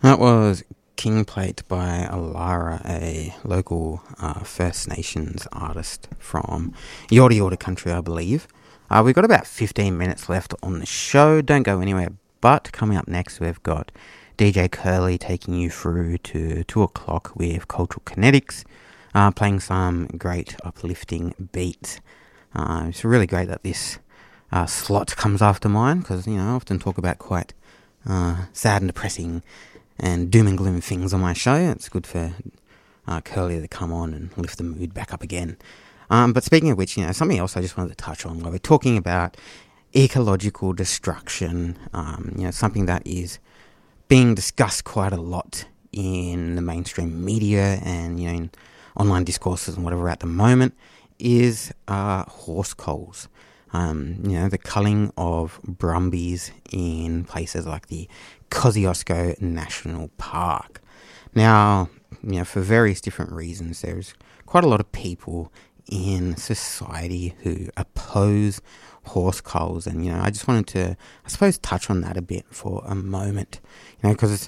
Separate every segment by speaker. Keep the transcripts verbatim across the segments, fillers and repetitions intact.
Speaker 1: That was King Plate by Alara, a local uh, First Nations artist from Yorta Yorta country, I believe. Uh, we've got about fifteen minutes left on the show. Don't go anywhere. But coming up next, we've got D J Curly taking you through to two o'clock with Cultural Kinetics, uh, playing some great uplifting beats. Uh, it's really great that this uh, slot comes after mine because, you know, I often talk about quite uh, sad and depressing and doom and gloom things on my show. It's good for uh, Curly to come on and lift the mood back up again. Um, but speaking of which, you know, something else I just wanted to touch on while we're talking about ecological destruction, um, you know, something that is being discussed quite a lot in the mainstream media and, you know, in online discourses and whatever at the moment, is uh, horse culls. Um, you know, the culling of brumbies in places like the Kosciuszko National Park. Now, you know, for various different reasons, there's quite a lot of people in society who oppose horse culls, and, you know, I just wanted to, I suppose, touch on that a bit for a moment, you know, because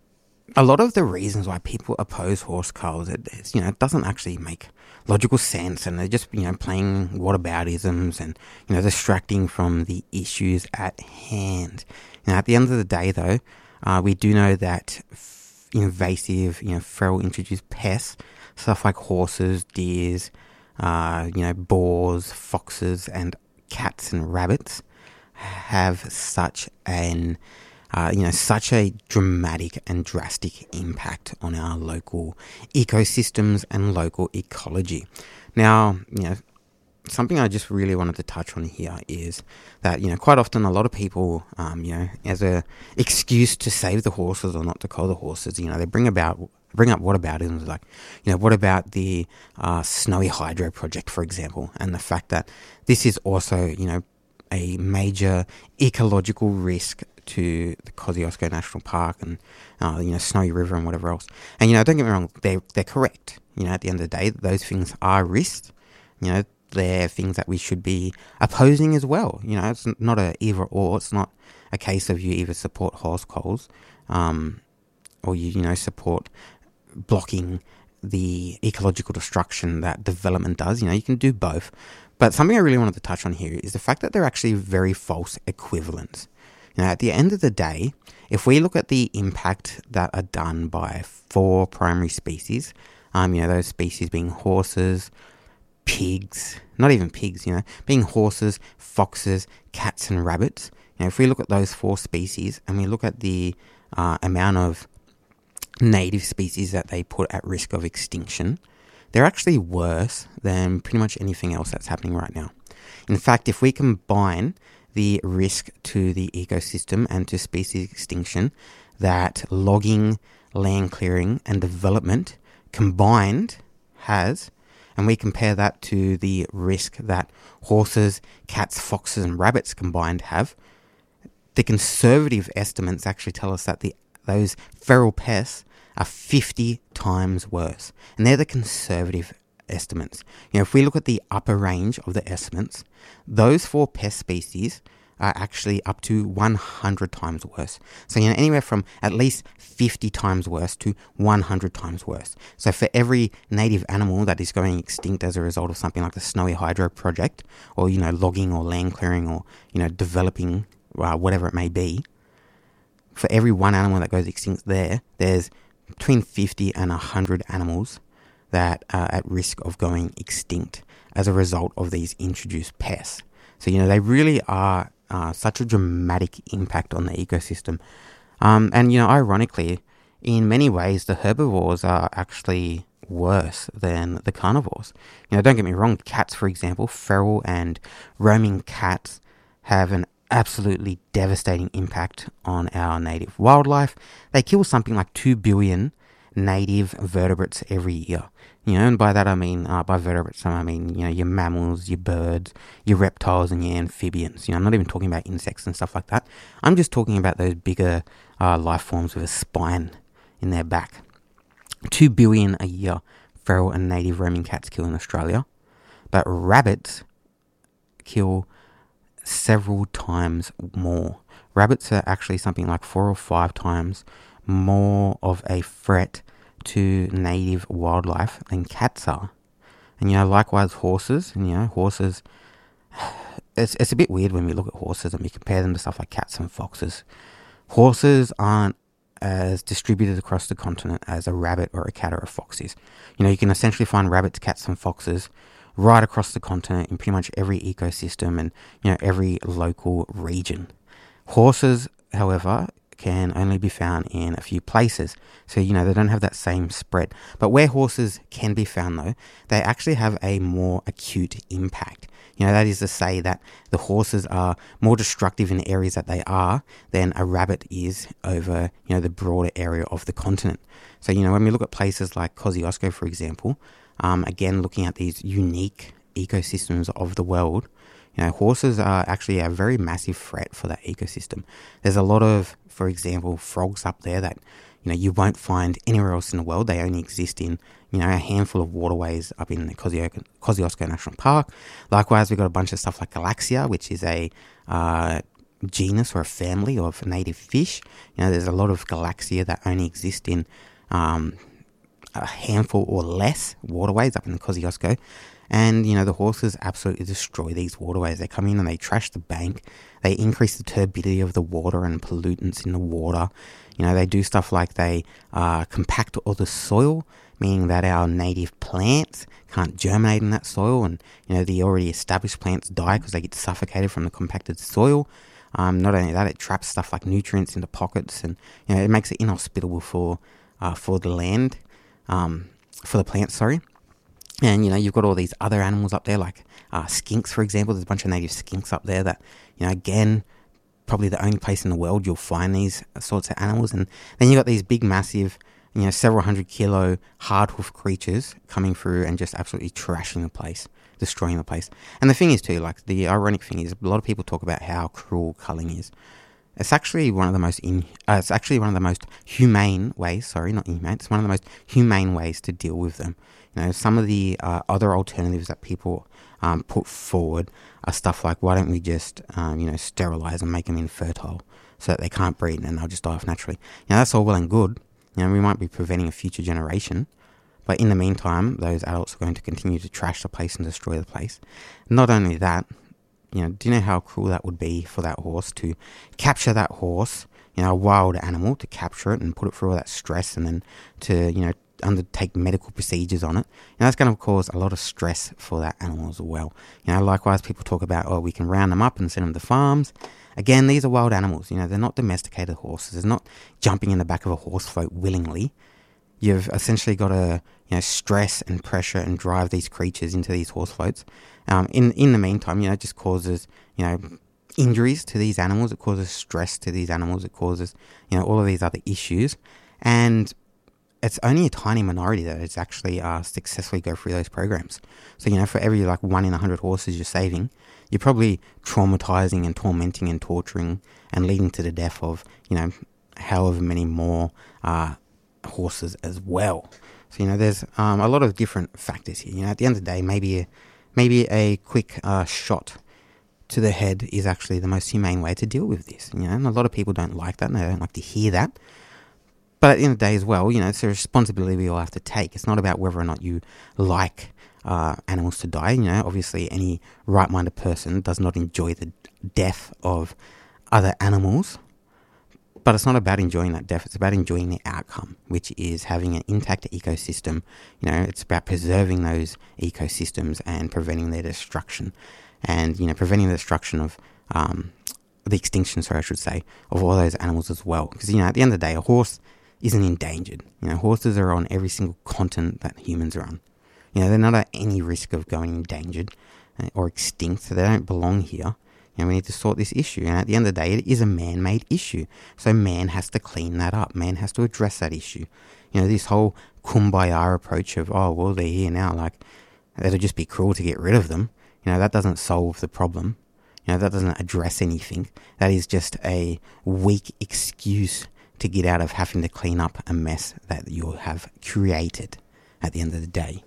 Speaker 1: a lot of the reasons why people oppose horse culls, it, it's, you know, it doesn't actually make logical sense, and they're just, you know, playing whataboutisms and, you know, distracting from the issues at hand. You know, at the end of the day, though, uh, we do know that f- invasive, you know, feral introduced pests, stuff like horses, deers, uh, you know, boars, foxes, and cats and rabbits, have such an Uh, you know, such a dramatic and drastic impact on our local ecosystems and local ecology. Now, you know, something I just really wanted to touch on here is that, you know, quite often a lot of people, um, you know, as a excuse to save the horses or not to cull the horses, you know, they bring about bring up whataboutisms like, you know, what about the uh, Snowy Hydro project, for example, and the fact that this is also, you know, a major ecological risk to the Kosciuszko National Park and, uh, you know, Snowy River and whatever else. And, you know, don't get me wrong, they, they're correct. You know, at the end of the day, those things are risks. You know, they're things that we should be opposing as well. You know, it's not a either or. It's not a case of you either support horse culls um, or you, you know, support blocking the ecological destruction that development does. You know, you can do both. But something I really wanted to touch on here is the fact that they're actually very false equivalents. Now, at the end of the day, if we look at the impact that are done by four primary species, um, you know, those species being horses, pigs, not even pigs, you know, being horses, foxes, cats, and rabbits. You know, if we look at those four species and we look at the uh, amount of native species that they put at risk of extinction, they're actually worse than pretty much anything else that's happening right now. In fact, if we combine the risk to the ecosystem and to species extinction that logging, land clearing, and development combined has, and we compare that to the risk that horses, cats, foxes, and rabbits combined have, the conservative estimates actually tell us that the those feral pests are fifty times worse. And they're the conservative estimates. You know, if we look at the upper range of the estimates, those four pest species are actually up to one hundred times worse. So, you know, anywhere from at least fifty times worse to one hundred times worse. So for every native animal that is going extinct as a result of something like the Snowy Hydro project, or, you know, logging or land clearing or, you know, developing, uh, whatever it may be, for every one animal that goes extinct there, there's between fifty and one hundred animals that are at risk of going extinct as a result of these introduced pests. So, you know, they really are uh, such a dramatic impact on the ecosystem. Um, and, you know, ironically, in many ways, the herbivores are actually worse than the carnivores. You know, don't get me wrong, cats, for example, feral and roaming cats have an absolutely devastating impact on our native wildlife. They kill something like two billion native vertebrates every year. You know, and by that I mean, uh, by vertebrates I mean, you know, your mammals, your birds, your reptiles, and your amphibians. You know, I'm not even talking about insects and stuff like that. I'm just talking about those bigger uh, life forms with a spine in their back. Two billion a year feral and native roaming cats kill in Australia. But rabbits kill several times more. Rabbits are actually something like four or five times more of a threat to native wildlife than cats are. And, you know, likewise horses, and, you know, horses, it's, it's a bit weird when we look at horses and we compare them to stuff like cats and foxes. Horses aren't as distributed across the continent as a rabbit or a cat or a fox is. You know, you can essentially find rabbits, cats and foxes right across the continent in pretty much every ecosystem and, you know, every local region. Horses, however, can only be found in a few places. So, you know, they don't have that same spread. But where horses can be found, though, they actually have a more acute impact. You know, that is to say that the horses are more destructive in the areas that they are than a rabbit is over, you know, the broader area of the continent. So, you know, when we look at places like Kosciuszko, for example, um, again, looking at these unique ecosystems of the world, you know, horses are actually a very massive threat for that ecosystem. There's a lot of, for example, frogs up there that, you know, you won't find anywhere else in the world. They only exist in, you know, a handful of waterways up in the Kosciuszko, Kosciuszko National Park. Likewise, we've got a bunch of stuff like Galaxia, which is a uh, genus or a family of native fish. You know, there's a lot of Galaxia that only exist in um, a handful or less waterways up in the Kosciuszko. And, you know, the horses absolutely destroy these waterways. They come in and they trash the bank. They increase the turbidity of the water and pollutants in the water. You know, they do stuff like they uh, compact all the soil, meaning that our native plants can't germinate in that soil. And, you know, the already established plants die because they get suffocated from the compacted soil. Um, not only that, it traps stuff like nutrients into pockets. And, you know, it makes it inhospitable for, uh, for the land, um, for the plants, sorry. And, you know, you've got all these other animals up there, like uh, skinks, for example. There's a bunch of native skinks up there that, you know, again, probably the only place in the world you'll find these sorts of animals. And then you've got these big, massive, you know, several hundred kilo hard-hoof creatures coming through and just absolutely trashing the place, destroying the place. And the thing is, too, like, the ironic thing is, a lot of people talk about how cruel culling is. It's actually one of the most in, uh, it's actually one of the most humane ways, sorry, not inhumane, it's one of the most humane ways to deal with them. You know, some of the uh, other alternatives that people um, put forward are stuff like, why don't we just, um, you know, sterilize and make them infertile so that they can't breed and they'll just die off naturally. You know, that's all well and good. You know, we might be preventing a future generation, but in the meantime, those adults are going to continue to trash the place and destroy the place. Not only that, you know, do you know how cruel that would be for that horse to capture that horse, you know, a wild animal, to capture it and put it through all that stress and then to, you know, undertake medical procedures on it. You know, that's going to cause a lot of stress for that animal as well. You know, likewise, people talk about, oh, we can round them up and send them to farms. Again, these are wild animals. You know, they're not domesticated horses. They're not jumping in the back of a horse float willingly. You've essentially got to, you know, stress and pressure and drive these creatures into these horse floats. Um, in in the meantime, you know, it just causes, you know, injuries to these animals. It causes stress to these animals. It causes, you know, all of these other issues. And it's only a tiny minority that it's actually uh, successfully go through those programs. So, you know, for every like one in a hundred horses you're saving, you're probably traumatizing and tormenting and torturing and leading to the death of, you know, however many more uh, horses as well. So, you know, there's um, a lot of different factors here. You know, at the end of the day, maybe a, maybe a quick uh, shot to the head is actually the most humane way to deal with this. You know, and a lot of people don't like that and they don't like to hear that. But at the end of the day as well, you know, it's a responsibility we all have to take. It's not about whether or not you like uh, animals to die. You know, obviously any right-minded person does not enjoy the death of other animals. But it's not about enjoying that death. It's about enjoying the outcome, which is having an intact ecosystem. You know, it's about preserving those ecosystems and preventing their destruction. And, you know, preventing the destruction of... Um, the extinction, sorry, I should say, of all those animals as well. Because, you know, at the end of the day, a horse isn't endangered. You know, horses are on every single continent that humans are on. You know, they're not at any risk of going endangered or extinct, so they don't belong here. You know, we need to sort this issue. And at the end of the day, it is a man-made issue. So man has to clean that up. Man has to address that issue. You know, this whole kumbaya approach of, oh, well, they're here now, like, it'll just be cruel to get rid of them. You know, that doesn't solve the problem. You know, that doesn't address anything. That is just a weak excuse to get out of having to clean up a mess that you have created at the end of the day.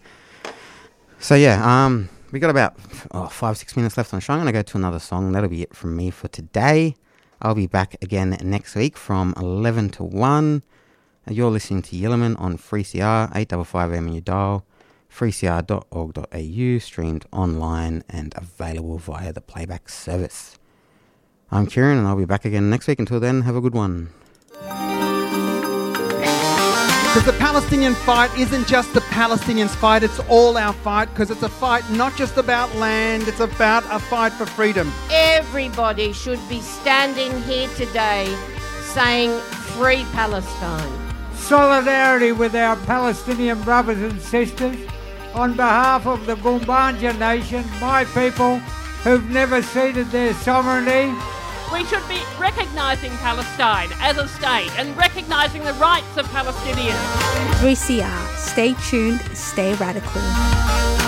Speaker 1: So, yeah, um, we got about oh, five, six minutes left on the show. I'm going to go to another song. That'll be it from me for today. I'll be back again next week from eleven to one You're listening to Yillerman on three C R, eight fifty-five A M on your dial, three c r dot org dot a u, streamed online and available via the playback service. I'm Kieran and I'll be back again next week. Until then, have a good one.
Speaker 2: Because the Palestinian fight isn't just the Palestinians' fight, it's all our fight, because it's a fight not just about land, it's about a fight for freedom.
Speaker 3: Everybody should be standing here today saying, Free Palestine.
Speaker 4: Solidarity with our Palestinian brothers and sisters. On behalf of the Gumbaynggirr Nation, my people who've never ceded their sovereignty.
Speaker 5: We should be recognising Palestine as a state and recognising the rights of Palestinians.
Speaker 6: three C R. Stay tuned, stay radical.